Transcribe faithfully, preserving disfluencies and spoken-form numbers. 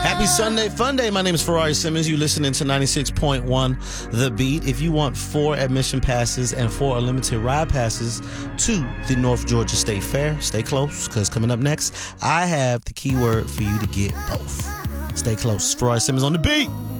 Happy Sunday Fun Day. My name is Ferrari Simmons. You listening to ninety-six point one The Beat. If you want four admission passes and four unlimited ride passes to the North Georgia State Fair, stay close, because coming up next, I have the keyword for you to get both. Stay close. Ferrari Simmons on the beat.